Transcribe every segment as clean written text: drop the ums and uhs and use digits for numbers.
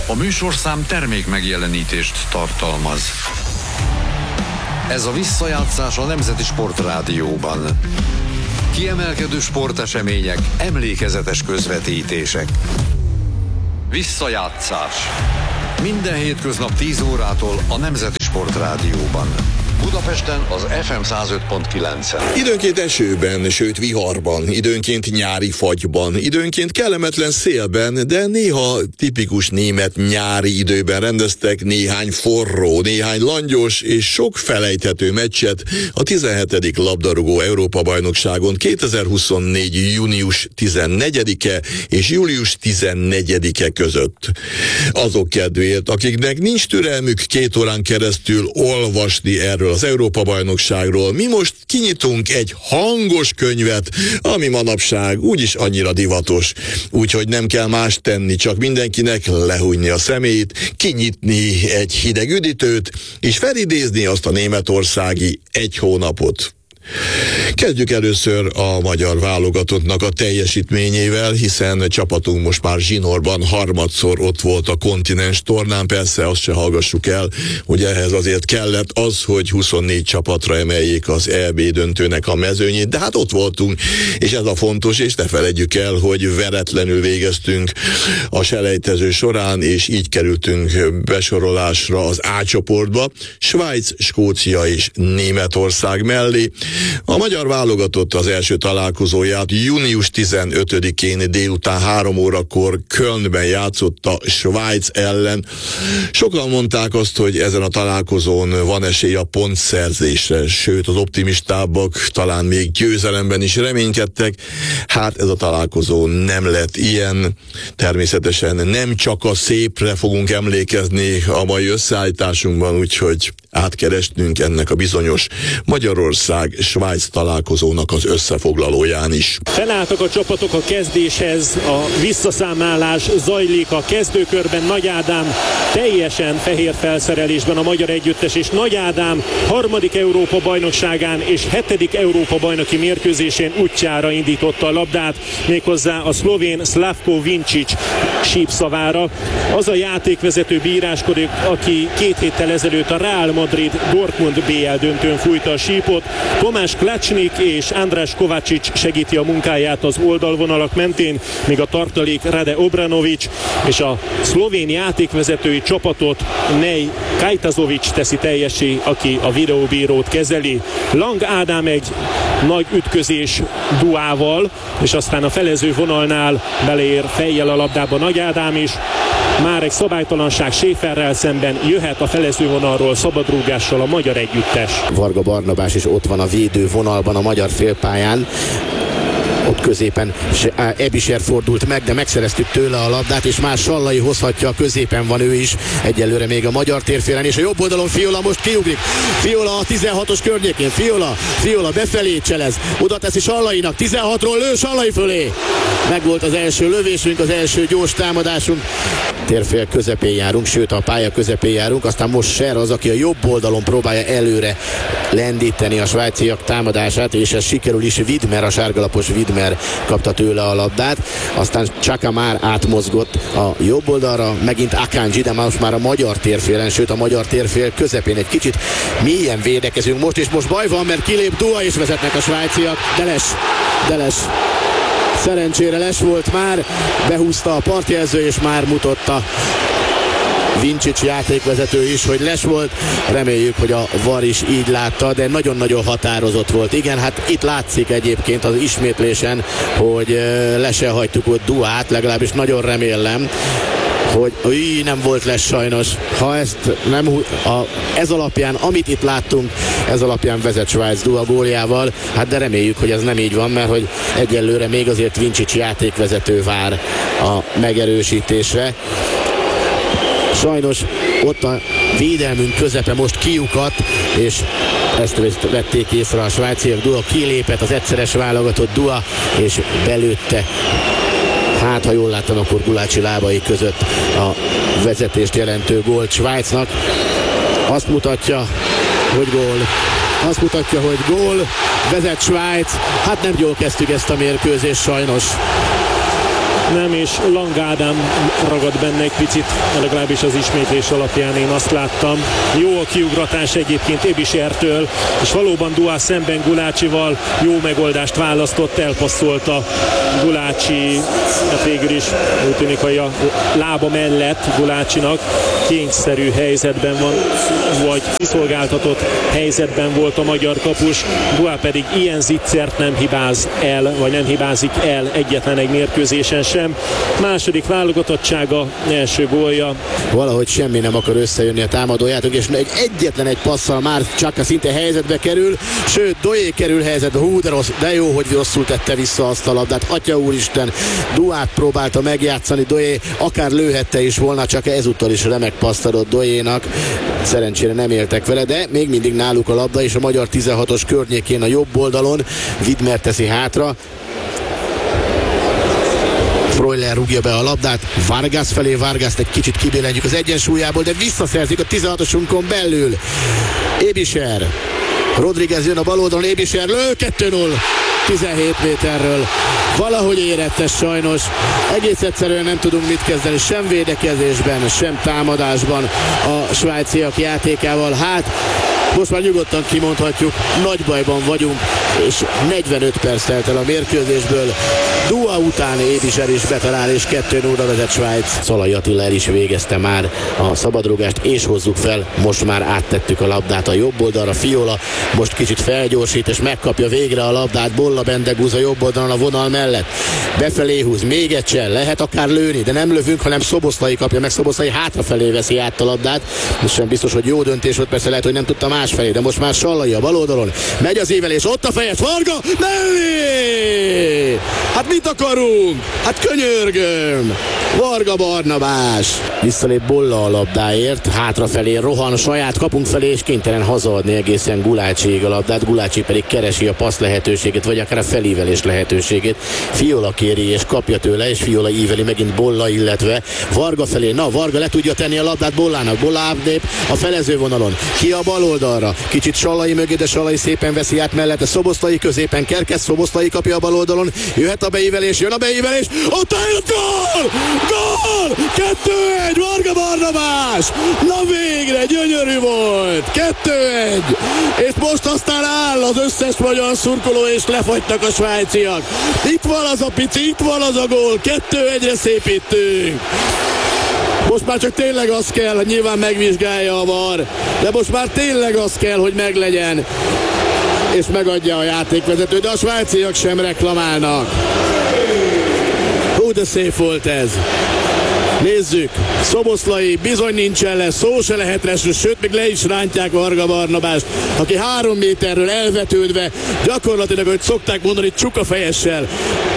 A műsorszám termék megjelenítést tartalmaz. Ez a visszajátszás a Nemzeti Sportrádióban. Kiemelkedő sportesemények, emlékezetes közvetítések. Visszajátszás. Minden hétköznap 10 órától a Nemzeti Sportrádióban. Budapesten az FM 105.9-en. Időnként esőben, sőt viharban, időnként nyári fagyban, időnként kellemetlen szélben, de néha tipikus német nyári időben rendeztek néhány forró, néhány langyos és sok felejthető meccset a 17. labdarúgó Európa-bajnokságon 2024. június 14-e és július 14-e között. Azok kedvéért, akiknek nincs türelmük 2 órán keresztül olvasni erről az Európa-bajnokságról, mi most kinyitunk egy hangos könyvet, ami manapság úgyis annyira divatos. Úgyhogy nem kell más tenni, csak mindenkinek lehújni a szemét, kinyitni egy hideg üdítőt, és felidézni azt a németországi 1 hónapot. Kezdjük először a magyar válogatottnak a teljesítményével, hiszen csapatunk most már zsinórban harmadszor ott volt a kontinens tornán. Persze azt se hallgassuk el, hogy ehhez azért kellett az, hogy 24 csapatra emeljék az EB döntőnek a mezőnyét, de hát ott voltunk, és ez a fontos, és ne feledjük el, hogy veretlenül végeztünk a selejtező során, és így kerültünk besorolásra az A csoportba, Svájc, Skócia és Németország mellé. A magyar válogatott az első találkozóját június 15-én délután 3 órakor Kölnben játszotta Svájc ellen. Sokan mondták azt, hogy ezen a találkozón van esély a pontszerzésre, sőt az optimistábbak talán még győzelemben is reménykedtek. Hát ez a találkozó nem lett ilyen. Természetesen nem csak a szépre fogunk emlékezni a mai összeállításunkban, úgyhogy átkerestünk ennek a bizonyos Magyarország-Svájc találkozónak az összefoglalóján is. Felálltak a csapatok a kezdéshez, a visszaszámlálás zajlik a kezdőkörben. Nagy Ádám teljesen fehér felszerelésben a magyar együttes, és Nagy Ádám 3. Európa-bajnokságán és 7. Európa-bajnoki mérkőzésén útjára indította a labdát, méghozzá a szlovén Slavko Vincic sípszavára. Az a játékvezető bíráskodik, aki 2 héttel ezelőtt a Real Madrid Dortmund BL döntőn fújta a sípot. Tomás Klacsnik és András Kovácsics segíti a munkáját az oldalvonalak mentén, míg a tartalék Rade Obranović, és a szlovén játékvezetői csapatot Nej Kajtazović teszi teljessé, aki a videóbírót kezeli. Lang Ádám egy nagy ütközés Duával, és aztán a felező vonalnál beleér fejjel a labdába Nagy Ádám is. Már egy szabálytalanság Schäferrel szemben, jöhet a felezővonalról szabadrúgással a magyar együttes. Varga Barnabás is ott van a védővonalban a magyar félpályán. Ott középen Ebiser fordult meg, de megszereztük tőle a labdát, és már Sallai hozhatja, középen van ő is, egyelőre még a magyar térfélen, és a jobb oldalon Fiola most kiugrik. Fiola a 16-os környékén, Fiola befelé cselez, oda teszi Sallainak, 16-ról lő Sallai fölé. Megvolt az első lövésünk, az első gyors támadásunk. Térfél közepén járunk, sőt a pálya közepén járunk, aztán most Scher az, aki a jobb oldalon próbálja előre lendíteni a svájciak támadását, és ez sikerül is. Widmer, a sárgalapos Widmer kapta tőle a labdát, aztán Csaka már átmozgott a jobb oldalra, megint Akanji, de most már a magyar térfélen, sőt a magyar térfél közepén egy kicsit mélyen védekezünk most, és most baj van, mert kilép Dua, és vezetnek a svájciak. Deles. Szerencsére Les volt már, behúzta a partjelző, és már mutatta Vincic játékvezető is, hogy Les volt. Reméljük, hogy a VAR is így látta, de nagyon-nagyon határozott volt. Igen, hát itt látszik egyébként az ismétlésen, hogy le se hagytuk ott Duát, legalábbis nagyon remélem, hogy nem volt Les sajnos. Ha ezt nem, ez alapján, amit itt láttunk, ez alapján vezet Svájc Dua góljával, hát de reméljük, hogy ez nem így van, mert hogy egyelőre még azért Vincic játékvezető vár a megerősítésre. Sajnos ott a védelmünk közepe most kiukat, és ezt vették észre a svájciak. Dua kilépett, az egyszeres válogatott Dua, és belőtte, hát ha jól láttam, akkor Gulácsi lábai között a vezetést jelentő gólt Svájcnak. Azt mutatja, hogy gól, vezet Svájc. Hát nem jól kezdtük ezt a mérkőzést sajnos. nem, és Lang Ádám ragad benne egy picit, legalábbis az ismétlés alapján én azt láttam. Jó a kiugratás egyébként Ebisertől, és valóban Dua szemben Gulácsival jó megoldást választott, elpasszolta Gulácsi, hát végül is úgy tűnik, hogy a lába mellett Gulácsinak kényszerű helyzetben van, vagy kiszolgáltatott helyzetben volt a magyar kapus. Dua pedig ilyen zicsert nem hibáz el, vagy nem hibázik el egyetlen egy mérkőzésen sem. Második válogatottsága, első gólja. Valahogy semmi nem akar összejönni a támadójátok, és egyetlen egy passzal már csak szinte helyzetbe kerül, sőt, Doé kerül helyzetbe. Hú, de jó, hogy rosszul tette vissza azt a labdát. Atya úristen, Duát próbálta megjátszani Doé, akár lőhette is volna, csak ezúttal is remek paszt adott Doénak. Szerencsére nem éltek vele, de még mindig náluk a labda, és a magyar 16-os környékén a jobb oldalon Widmer teszi hátra. Freuler rúgja be a labdát Vargas felé, Vargást egy kicsit kibélentjük az egyensúlyából, de visszaszerzik a 16-osunkon belül. Ebiser, Rodriguez jön a bal oldalon, Ebiser lő, 2-0 17 méterről. Valahogy érett ez sajnos. Egész egyszerűen nem tudunk mit kezdeni, sem védekezésben, sem támadásban a svájciak játékával. Hát most már nyugodtan kimondhatjuk, nagy bajban vagyunk, és 45 perc telt el a mérkőzésből. Dua után Ebiser is betalál, és 2-0-ra vezet Svájc. Szalai Attila el is végezte már a szabadrúgást, és hozzuk fel, most már áttettük a labdát a jobb oldalra. Fiola most kicsit felgyorsít, és megkapja végre a labdát. Bolla Bendegúz a jobb oldalon a vonal mellett. Befelé húz, még egy csel, lehet akár lőni, de nem lövünk, hanem Szoboszlai kapja meg. Szoboszlai hátrafelé veszi át a labdát. Most sem biztos, hogy jó döntés volt, persze lehet, hogy nem tudta másfelé, de most már Sallai a bal oldalon. Megy az ívelés, ott a fejes, Varga, mellé! Hát mit akarunk? Hát könyörgöm! Varga Barnabás visszalép Bolla a labdáért, hátrafelé rohan saját kapunk felé, és kénytelen hazaadni egészen Gulácsiig a labdát. Gulácsi pedig keresi a passz lehetőségét, vagy akár a felívelés lehetőségét. Fiola kéri és kapja tőle, és Fiola íveli megint Bolla, illetve Varga felé. Na, Varga le tudja tenni a labdát Bollának. Bolla átlép a felező vonalon. Ki a bal oldalra. Kicsit Sallai mögé, de Sallai szépen veszi át mellette. Szoboszlai középen Kerkez, Szoboszlai kapja a bal oldalon. Jöhet a beívelés, jön a beívelés. Ott áll, gól! Gól! 2-1, Varga Barnabás! Na végre, gyönyörű volt! 2-1! És most aztán áll az összes magyar szurkoló, és lefagytak a svájciak. Itt van az a pici, itt van az a gól. 2-1-re szépítünk. Most már csak tényleg az kell, hogy nyilván megvizsgálja a VAR, de most már tényleg az kell, hogy meglegyen, és megadja a játékvezető, de a svájciak sem reklamálnak. Hú, de szép volt ez. Nézzük, Szoboszlai bizony nincsen lesz, szó se lehet resről, sőt még le is rántják Varga Barnabást, aki 3 méterről elvetődve, gyakorlatilag, hogy szokták mondani, csukafejessel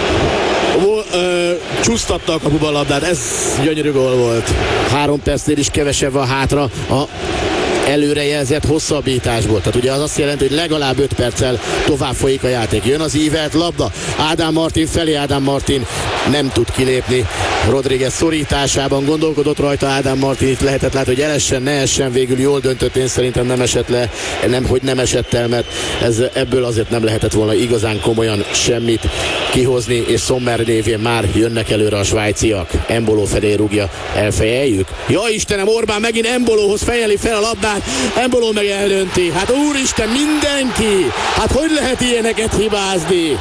csúsztatta a kapuba a labdát. Ez gyönyörű gól volt. 3 percnél is kevesebb van hátra a előrejelzett hosszabbításból. Tehát ugye az azt jelenti, hogy legalább 5 perccel tovább folyik a játék. Jön az ívelt labda, Ádám Martin felé, Ádám Martin nem tud kilépni. Rodriguez szorításában gondolkodott rajta Ádám Martin, itt lehetett látni, hogy elessen, ne essen, végül jól döntött, én szerintem nem esett le, nem esett el, mert ebből azért nem lehetett volna igazán komolyan semmit kihozni, és Sommer révén már jönnek előre a svájciak. Embolo felé rúgja, elfejeljük. Ja Istenem, Orbán megint Embolohoz fejeli fel a labdát, Embolo meg eldönti. Hát úristen, mindenki! Hát hogy lehet ilyeneket hibázni?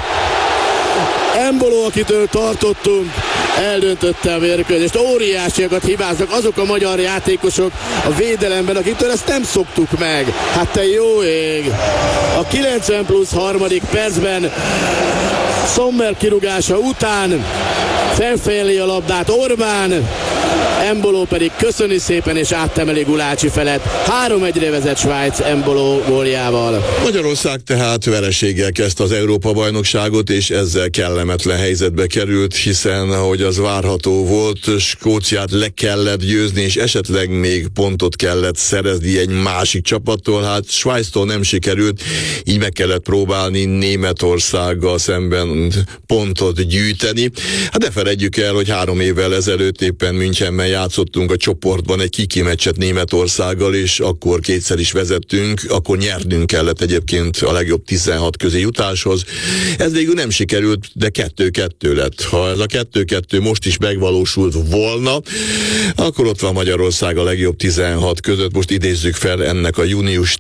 Embolo, akitől tartottunk, eldöntötte a mérkőzést. Óriásiakat hibáznak azok a magyar játékosok a védelemben, akitől ezt nem szoktuk meg. Hát te jó ég! A 90+3. percben Sommer kirúgása után felfejeli a labdát Orbán, Embolo pedig köszöni szépen és áttemeli Gulácsi felett. 3-1-re vezet Svájc Embolo góljával. Magyarország tehát vereséggel kezdte az Európa-bajnokságot, és ezzel kellemetlen helyzetbe került, hiszen ahogy az várható volt, Skóciát le kellett győzni, és esetleg még pontot kellett szerezni egy másik csapattól. Hát Svájctól nem sikerült, így meg kellett próbálni Németországgal szemben pontot gyűjteni. Hát ne feledjük el, hogy 3 évvel ezelőtt éppen Münchenben München játszottunk a csoportban egy kiki meccset Németországgal, és akkor kétszer is vezettünk, akkor nyernünk kellett egyébként a legjobb 16 közé jutáshoz. Ez végül nem sikerült, de 2-2 lett. Ha ez a 2-2 most is megvalósult volna, akkor ott van Magyarország a legjobb 16 között. Most idézzük fel ennek a június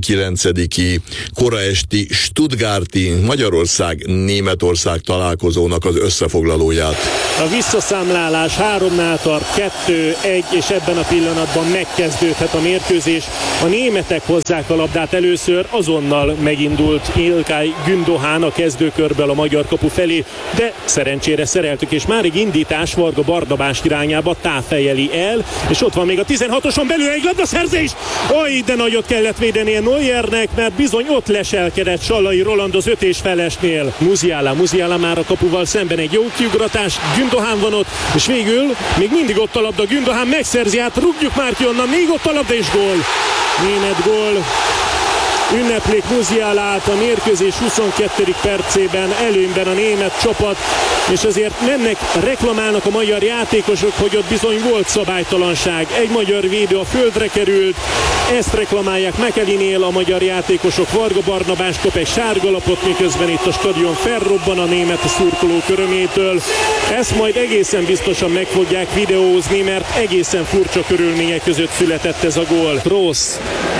19-i koraesti stuttgarti Magyarország-Németország találkozónak az összefoglalóját. A visszaszámlálás 3-nál tart, 2-1, és ebben a pillanatban megkezdődhet a mérkőzés. A németek hozzák a labdát először, azonnal megindult Ilkay Gündoğan a kezdőkörből a magyar kapu felé, de szerencsére szereltük, és már egy indítás Varga Barnabás irányába táfejeli el, és ott van még a 16-oson belül egy labdaszerzés. Oly, de nagyot kellett védenie Neuernek, mert bizony ott leselkedett Sallai Roland az 5 és felesnél. Musiala már a kapuval szemben, egy jó kiugratás, Gündoğan van ott, és végül még mindig ott a labda, Gündoğan megszerzi, hát rúgjuk már ki onnan, még ott a labda és gól. Német gól. Ünneplik Musialát, a mérkőzés 22. percében előnyben a német csapat, és azért mennek, reklamálnak a magyar játékosok, hogy ott bizony volt szabálytalanság. Egy magyar védő a földre került, ezt reklamálják Mekelinél a magyar játékosok. Varga Barnabás kap egy sárgalapot, miközben itt a stadion felrobban a német szurkolók örömétől. Ezt majd egészen biztosan meg fogják videózni, mert egészen furcsa körülmények között született ez a gól. Rossz.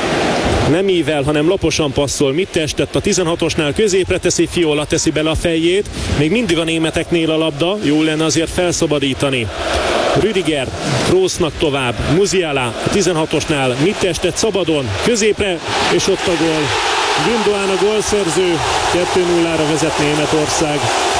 Nem ível, hanem laposan passzol. Mit testett a 16-osnál, középre teszi, Fiola teszi bele a fejét. Még mindig a németeknél a labda, jó lenne azért felszabadítani. Rüdiger, Kroosnak tovább, Musiala a 16-osnál, mit testett szabadon, középre, és ott a gól. Gündoğan a gólszerző, 2-0-ra vezet Németország.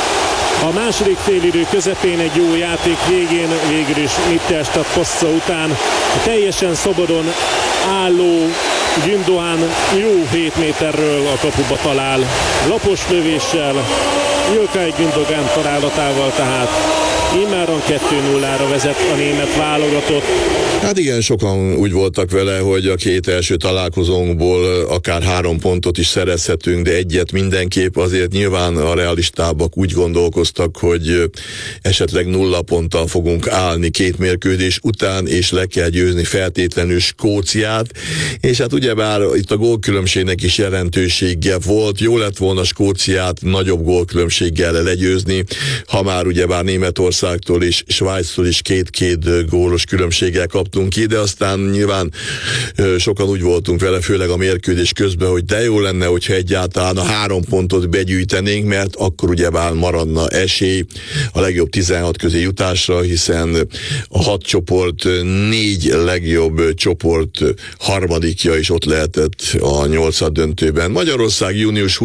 A második félidő közepén egy jó játék végén, végül is Mittelstadt passza után a teljesen szabadon álló Gündoğan jó 7 méterről a kapuba talál. Lapos lövéssel, Ilkay Gündoğan találatával tehát immáron 2-0-ra vezet a német válogatott. Hát igen, sokan úgy voltak vele, hogy a két első találkozónkból akár 3 pontot is szerezhetünk, de egyet mindenképp. Azért nyilván a realistábbak úgy gondolkoztak, hogy esetleg 0 ponttal fogunk állni 2 mérkőzés után, és le kell győzni feltétlenül Skóciát, és hát ugyebár itt a gólkülönbségnek is jelentősége volt. Jó lett volna Skóciát nagyobb gólkülönbséggel legyőzni, ha már ugyebár Németországtól és Svájctól is 2-2 gólos különbséggel kaptunk ki, de aztán nyilván sokan úgy voltunk vele, főleg a mérkőzés közben, hogy de jó lenne, hogyha egyáltalán a 3 pontot begyűjtenénk, mert akkor ugyebár maradna esély a legjobb 16 közé jutásra, hiszen a 6 csoport 4 legjobb csoport harmadikja is ott lehetett a 8. döntőben. Magyarország június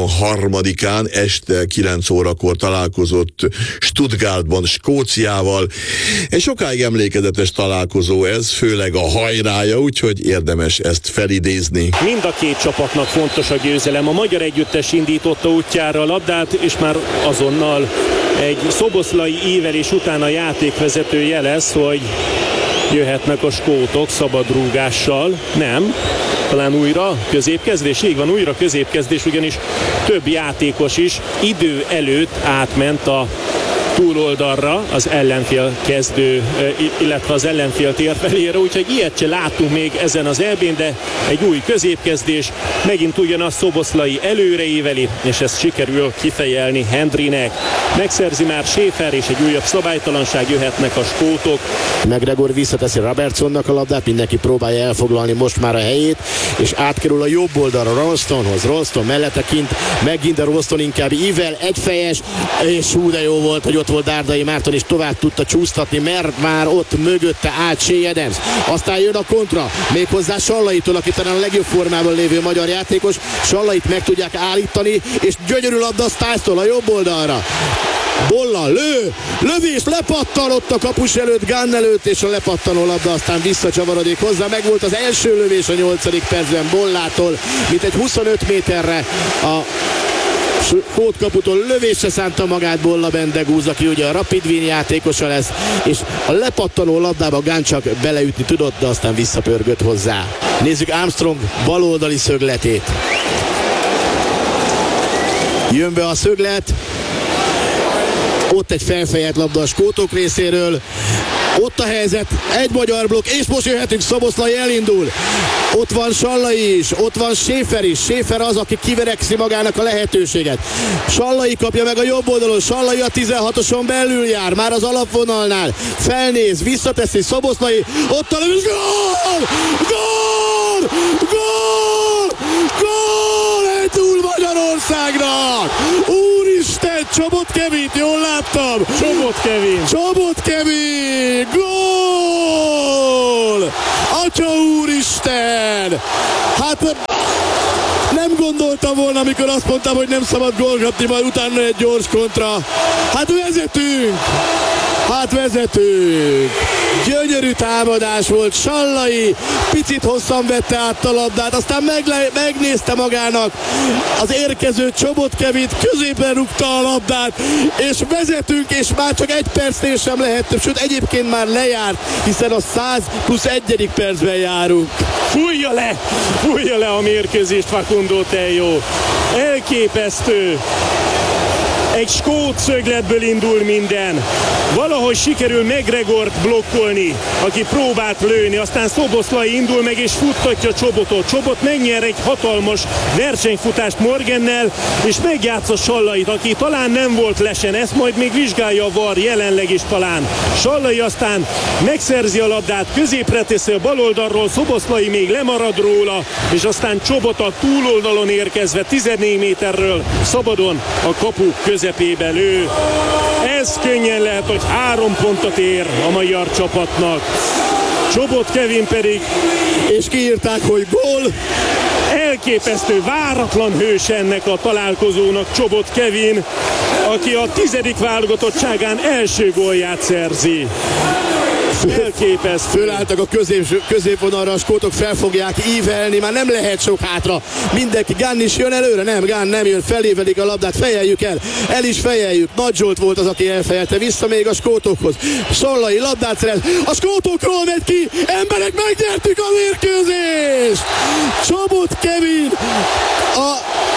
23-án este 9 órakor találkozott Stuttgartban Skóciával. Egy sokáig emlékezetes találkozó ez, főleg a hajrája, úgyhogy érdemes ezt felidézni. Mind a két csapatnak fontos a győzelem. A magyar együttes indította útjára a labdát, és már azonnal egy szoboszlai ívelés után a játékvezető jelez, hogy jöhetnek a skótok szabadrúgással. Nem. Talán újra középkezdés? Így van, újra középkezdés, ugyanis több játékos is idő előtt átment a túloldalra az ellenfél kezdő, illetve az ellenfél tér felére, úgyhogy ilyet se látunk még ezen az EB-n, de egy új középkezdés, megint ugyanaz Szoboszlai előreíveli, és ezt sikerül kifejelni Hendrynek. Megszerzi már Schäfer, és egy újabb szabálytalanság, jöhetnek a skótok. McGregor visszateszi Robertsonnak a labdát, mindenki próbálja elfoglalni most már a helyét, és átkerül a jobb oldalra Ralstonhoz. Ralston mellette kint, megint a Ralston inkább ível, egyfejes, és hú, de jó volt, hogy ott volt Dárdai Márton, és tovább tudta csúsztatni, mert már ott mögötte állt Shea Adams. Aztán jön a kontra, méghozzá Sallaitól, aki talán a legjobb formában lévő magyar játékos. Sallait meg tudják állítani, és gyönyörű labda Stiles-tól a jobb oldalra. Bolla, lövés, lepattan ott a kapus előtt, Gunn előtt, és a lepattanó labda aztán visszacsavarodik hozzá. Meg volt az első lövés a 8. percben Bollától, mint egy 25 méterre a kódkaputól lövésre szánta magát Bolla Bendegúz, aki ugye a Rapid Wien játékosa lesz, és a lepattanó labdába Gunn csak beleütni tudott, de aztán visszapörgött hozzá. Nézzük Armstrong baloldali szögletét. Jön be a szöglet, ott egy felfejelt labda a skótok részéről, Ott a helyzet, egy magyar blokk, és most jöhetünk, Szoboszlai elindul. Ott van Sallai is, ott van Schäfer is. Schäfer az, aki kiverekszi magának a lehetőséget. Sallai kapja meg a jobb oldalon, Sallai a 16-oson belül jár, már az alapvonalnál. Felnéz, visszateszi, Szoboszlai, ott a lövés, gól! Gól! Gól! Gól! 1-0 Magyarországnak! Úristen, Csobot Kevint, jól láttam! Csobot Kevin! Gól! Atya úristen! Hát nem gondoltam volna, amikor azt mondtam, hogy nem szabad gólgatni, majd utána egy gyors kontra. Hát vezetünk! Gyönyörű támadás volt, Sallai picit hosszan vette át a labdát, aztán megnézte magának az érkező Csobot Kevint, középen rúgta a labdát, és vezetünk, és már csak egy percnél sem lehet több, sőt egyébként már lejárt, hiszen a 100+1. percben járunk. Fújja le a mérkőzést, Facundo Tello. Elképesztő. Egy skót szögletből indul minden. Valahogy sikerül McGregort blokkolni, aki próbált lőni, aztán Szoboszlai indul meg és futtatja Csobotot. Csobot megnyer egy hatalmas versenyfutást Morgannel, és megjátsza Sallait, aki talán nem volt lesen, ezt majd még vizsgálja a VAR, jelenleg is talán. Sallai aztán megszerzi a labdát, középre teszi a bal oldalról, Szoboszlai még lemarad róla, és aztán Csobot a túloldalon érkezve 14 méterről szabadon a kapu közepébe lő. Ez könnyen lehet, hogy 3 pontot ér a magyar csapatnak. Csobot Kevin pedig, és kiírták, hogy gól. Elképesztő, váratlan hős ennek a találkozónak Csobot Kevin, aki a 10. válogatottságán első gólját szerzi. Elképesztő. Fölálltak a középvonalra, a skótok fel fogják ívelni, már nem lehet sok hátra. Mindenki, Gunn is jön előre? Nem, Gunn nem jön, felévelik a labdát, fejeljük el is fejeljük. Nagy Zsolt volt az, aki elfejelte, vissza még a skótokhoz. Sallai labdát szerez, a skótokról megy ki, emberek, megnyertük a mérkőzést! Csobot Kevin a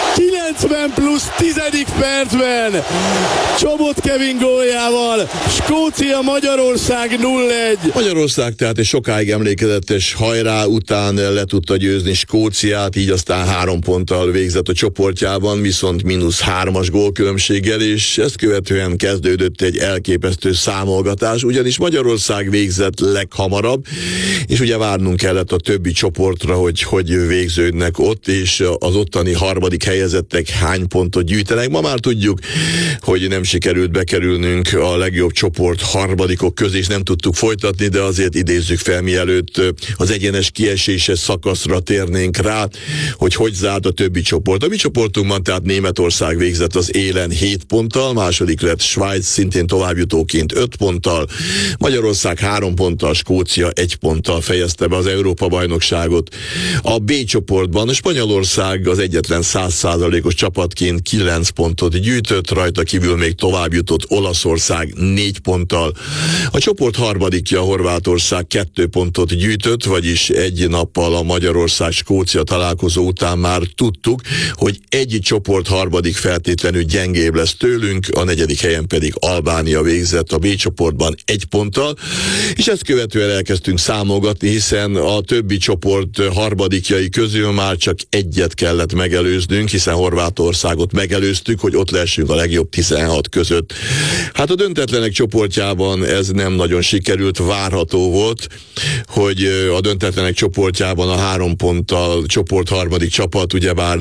90+10. percben Csobot Kevin góljával Skócia-Magyarország 0-1. Magyarország tehát egy sokáig emlékezetes hajrá után le tudta győzni Skóciát, így aztán 3 ponttal végzett a csoportjában, viszont -3 gólkülönbséggel, és ezt követően kezdődött egy elképesztő számolgatás, ugyanis Magyarország végzett leghamarabb, és ugye várnunk kellett a többi csoportra, hogy végződnek ott, és az ottani harmadik helyezettek hány pontot gyűjtenek. Ma már tudjuk, hogy nem sikerült bekerülnünk a legjobb csoport harmadikok közé, és nem tudtuk folytatni, de azért idézzük fel, mielőtt az egyenes kieséses szakaszra térnénk rá, hogy zárt a többi csoport. A mi csoportunkban tehát Németország végzett az élen 7 ponttal, második lett Svájc szintén továbbjutóként 5 ponttal, Magyarország 3 ponttal, Skócia 1 ponttal fejezte be az Európa-bajnokságot. A B csoportban Spanyolország az egyetlen 100%-os csapatként 9 pontot gyűjtött, rajta kívül még továbbjutott Olaszország 4 ponttal. A csoport harmadikja Horvátország 2 pontot gyűjtött, vagyis egy nappal a Magyarország-Skócia találkozó után már tudtuk, hogy egy csoport harmadik feltétlenül gyengébb lesz tőlünk, a 4. helyen pedig Albánia végzett a B csoportban 1 ponttal, és ezt követően elkezdtünk számolgatni, hiszen a többi csoport harmadikjai közül már csak egyet kellett megelőznünk, hiszen Horvátországot megelőztük, hogy ott lehessünk a legjobb 16 között. Hát a döntetlenek csoportjában ez nem nagyon sikerült, várható volt, hogy a döntetlenek csoportjában a 3 ponttal csoport harmadik csapat ugyebár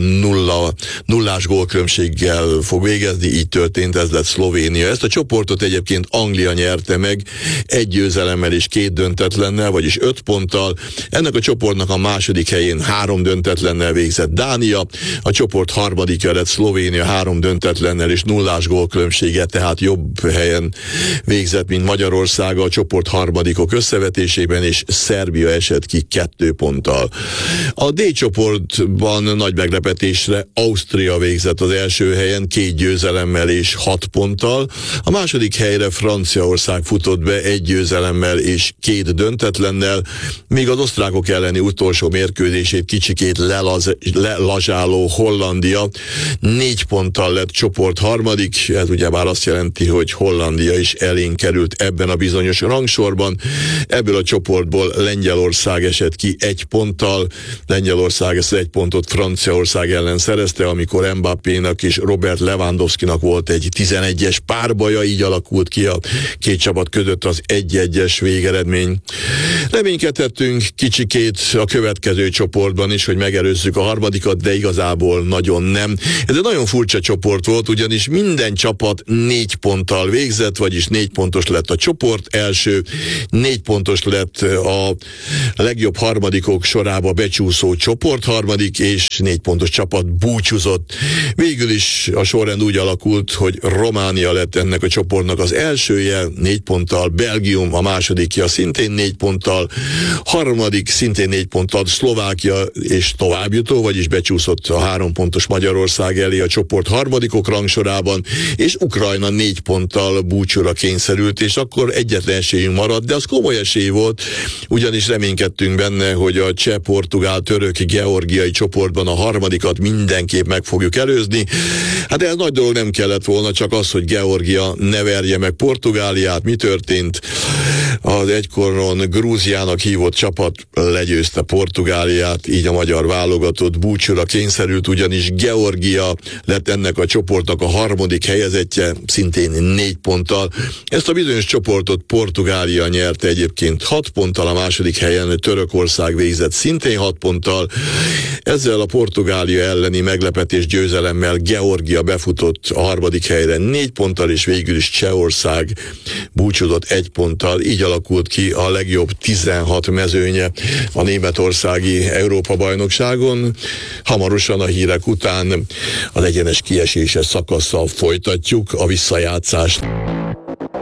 nullás gólkülönbséggel fog végezni, így történt, ez lett Szlovénia. Ezt a csoportot egyébként Anglia nyerte meg 1 győzelemmel és 2 döntetlennel, vagyis 5 ponttal. Ennek a csoportnak a második helyén 3 döntetlennel végzett Dánia, a csoport harmadikja lett Szlovénia 3 döntetlennel és nullás gólkülönbsége, tehát jobb helyen végzett, mint Magyarország a csoport harmadikok összevetésében, és Szerbia esett ki 2 ponttal. A D csoportban nagy meglepetésre Ausztria végzett az első helyen 2 győzelemmel és 6 ponttal, a második helyre Franciaország futott be 1 győzelemmel és 2 döntetlennel, míg az osztrákok elleni utolsó mérkőzését kicsikét lelazsáló Hollandia 4 ponttal lett csoport harmadik, ez ugyebár azt jelenti, hogy Hollandia is elénk került ebben a bizonyos rangsorban. csoportban. Ebből a csoportból Lengyelország esett ki 1 ponttal. Lengyelország ezt 1 pontot Franciaország ellen szerezte, amikor Mbappénak és Robert Lewandowskinak volt egy 11-es párbaja, így alakult ki a két csapat között az 1-1-es végeredmény. Reménykedhettünk kicsikét a következő csoportban is, hogy megelőzzük a harmadikat, de igazából nagyon nem. Ez egy nagyon furcsa csoport volt, ugyanis minden csapat 4 ponttal végzett, vagyis 4 pontos lett a csoport első, 4 pontos lett a legjobb harmadikok sorába becsúszó csoport harmadik, és 4 pontos csapat búcsúzott. Végül is a sorrend úgy alakult, hogy Románia lett ennek a csoportnak az elsője 4 ponttal, Belgium a másodikja szintén 4 ponttal, harmadik szintén 4 ponttal Szlovákia és továbbjutó, vagyis becsúszott a 3 pontos Magyarország elé a csoport harmadikok rangsorában, és Ukrajna 4 ponttal búcsúra kényszerült, és akkor egyetlen esélyünk maradt, de az komoly esély volt, ugyanis reménykedtünk benne, hogy a cseh, portugál, török, georgiai csoportban a harmadikat mindenképp meg fogjuk előzni. Hát ez nagy dolog nem kellett volna, csak az, hogy Georgia ne verje meg Portugáliát. Mi történt? Az egykoron Grúziának hívott csapat legyőzte Portugáliát, így a magyar válogatott búcsúra kényszerült, ugyanis Georgia lett ennek a csoportnak a harmadik helyezettje, szintén 4 ponttal. Ezt a bizonyos csoportot Portugália nyerte egyébként 6 ponttal, a második helyen Törökország végzett szintén 6 ponttal. Ezzel a Portugália elleni meglepetés győzelemmel Georgia befutott a harmadik helyre 4 ponttal, és végül is Csehország búcsúzott 1 ponttal. Így alakult ki a legjobb 16 mezőnye a németországi Európa-bajnokságon. Hamarosan a hírek után az egyenes kieséses szakasszal folytatjuk a visszajátszást.